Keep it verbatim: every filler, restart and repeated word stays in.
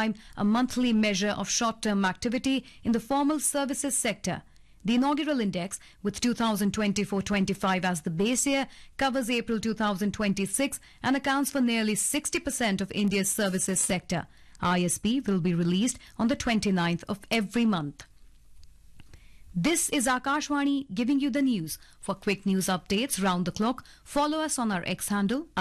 time a monthly measure of short-term activity in the formal services sector. The inaugural index, with two thousand twenty-four twenty-five as the base year, covers April two thousand twenty-six and accounts for nearly sixty percent of India's services sector. I S P will be released on the twenty-ninth of every month. This is Akashvani giving you the news. For quick news updates round the clock, follow us on our X handle